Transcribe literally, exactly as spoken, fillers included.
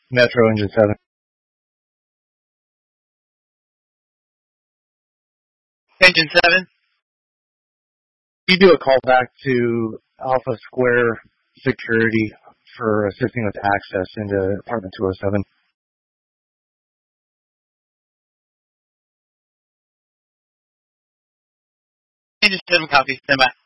Metro Engine seven. Engine seven. You do a call back to Alpha Square Security for assisting with access into apartment two oh seven. Engine seven copy. Stand by.